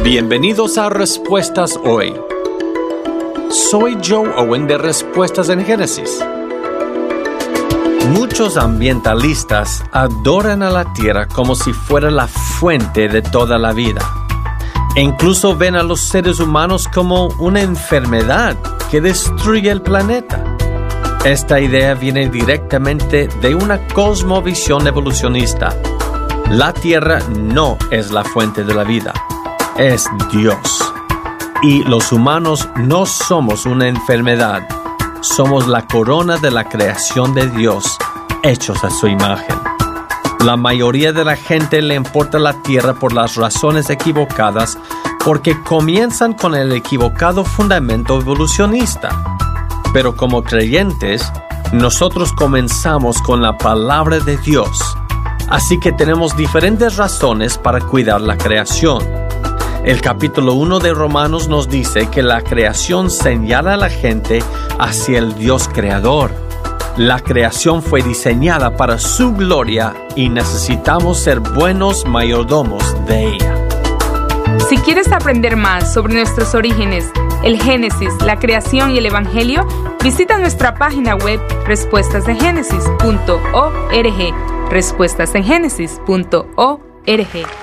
Bienvenidos a Respuestas Hoy. Soy Joe Owen de Respuestas en Génesis. Muchos ambientalistas adoran a la tierra como si fuera la fuente de toda la vida. E incluso ven a los seres humanos como una enfermedad que destruye el planeta. Esta idea viene directamente de una cosmovisión evolucionista. La tierra no es la fuente de la vida, es Dios. Y los humanos no somos una enfermedad, somos la corona de la creación de Dios, hechos a su imagen. La mayoría de la gente le importa la tierra por las razones equivocadas, porque comienzan con el equivocado fundamento evolucionista. Pero como creyentes, nosotros comenzamos con la palabra de Dios. Así que tenemos diferentes razones para cuidar la creación. El capítulo 1 de Romanos nos dice que la creación señala a la gente hacia el Dios creador. La creación fue diseñada para su gloria y necesitamos ser buenos mayordomos de ella. Si quieres aprender más sobre nuestros orígenes, el Génesis, la creación y el Evangelio, visita nuestra página web respuestasengénesis.org. respuestasengenesis.org.